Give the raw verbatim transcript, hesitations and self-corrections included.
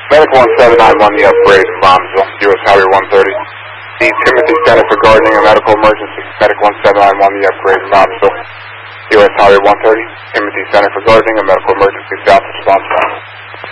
Medic one seven nine one, the upgrade from U S Highway one thirty. The Timothy Center for guarding a medical emergency. Medic one seven nine one, the upgrade from U S Highway one thirty. Timothy Center for guarding a medical emergency. South response.